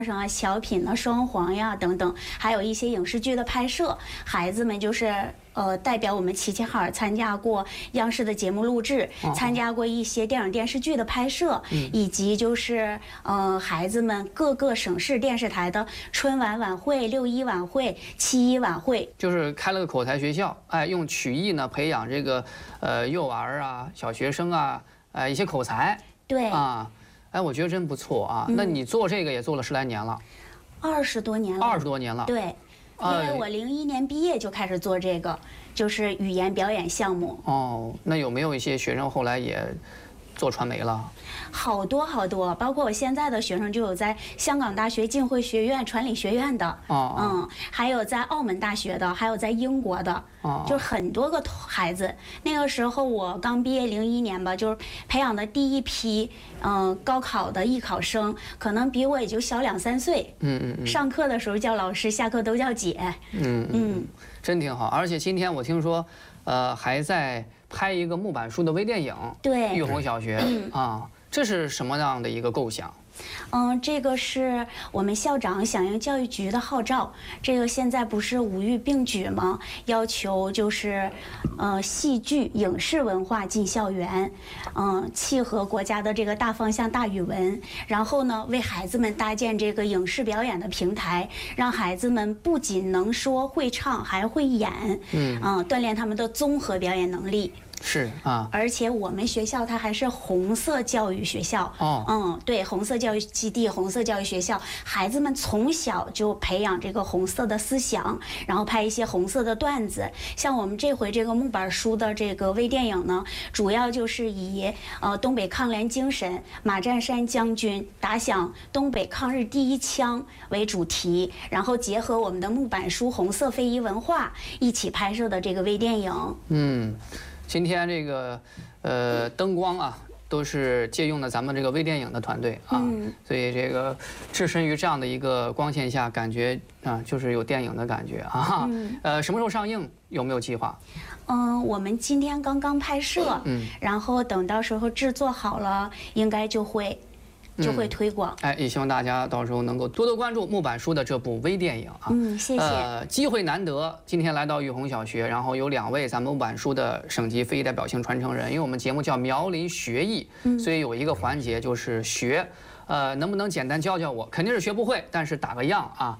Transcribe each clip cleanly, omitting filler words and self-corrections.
上啊、小品啊、双簧呀等等，还有一些影视剧的拍摄，孩子们就是代表我们齐齐哈尔参加过央视的节目录制，参加过一些电影电视剧的拍摄，以及就是孩子们各个省市电视台的春晚晚会、6·1晚会、7·1晚会， 就是开了个口才学校，哎，用曲艺呢培养这个幼儿啊、小学生啊，一些口才， 对啊。哎，我觉得真不错啊！那你做这个也做了10来年了 ，20多年了 ，20多年了。 对，因为我01年毕业就开始做这个，就是语言表演项目。 哦，那有没有一些学生后来也做传媒了？ 好多好多，包括我现在的学生就有在香港大学浸会学院传理学院的，还有在澳门大学的，还有在英国的，就是很多个孩子。那个时候我刚毕业01年吧，就是培养的第一批，高考的艺考生，可能比我也就小2、3岁。上课的时候叫老师，下课都叫姐。 真挺好。而且今天我听说，还在拍一个木板书的微电影， 对， 玉红小学啊，这是什么样的一个构想？ 这个是我们校长响应教育局的号召，这个现在不是5育并举吗？要求就是，戏剧影视文化进校园，契合国家的这个大方向大语文，然后呢，为孩子们搭建这个影视表演的平台，让孩子们不仅能说会唱，还会演，锻炼他们的综合表演能力。 是啊， 而且我们学校它还是红色教育学校对，红色教育基地、红色教育学校，孩子们从小就培养这个红色的思想，然后拍一些红色的段子。像我们这回这个木板书的这个微电影呢，主要就是以东北抗联精神，马占山将军打响东北抗日第1枪为主题，然后结合我们的木板书红色非遗文化一起拍摄的这个微电影。 今天这个灯光啊，都是借用的咱们这个微电影的团队啊，所以这个置身于这样的一个光线下，感觉就是有电影的感觉啊。什么时候上映？有没有计划？ 我们今天刚刚拍摄，然后等到时候制作好了，应该就会推广。 也希望大家到时候能够多多关注木板书的这部微电影啊。 谢谢。 机会难得，今天来到玉红小学，然后有2位咱们木板书的省级非遗代表性传承人。因为我们节目叫苗林学艺，所以有一个环节就是学。能不能简单教教我？肯定是学不会，但是打个样啊。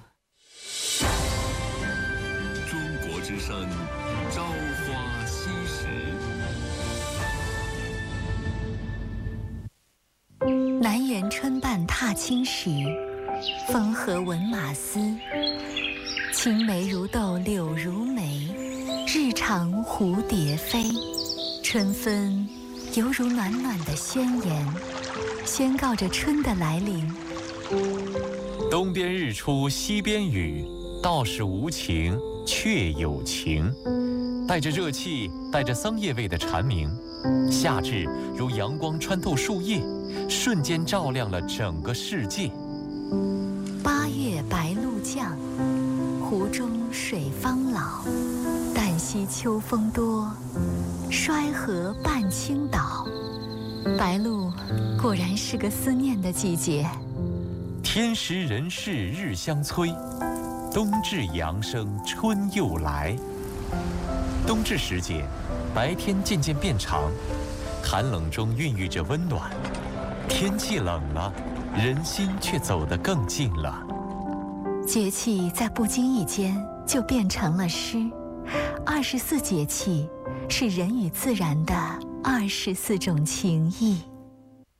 中国之声，朝花夕拾。 南园春半踏青时，风和闻马嘶。青梅如豆柳如眉，日长蝴蝶飞。春分犹如暖暖的宣言，宣告着春的来临。 东边日出西边雨，道是无情却有情。带着热气，带着桑叶味的蝉鸣，夏至如阳光穿透树叶，瞬间照亮了整个世界。 8月白露降，湖中水方老。旦夕秋风多，衰河半倾倒。白露果然是个思念的季节。 天时人事日相催，冬至阳生春又来。冬至时节，白天渐渐变长，寒冷中孕育着温暖。天气冷了，人心却走得更近了。 节气在不经意间就变成了诗。24节气是人与自然的24种情谊。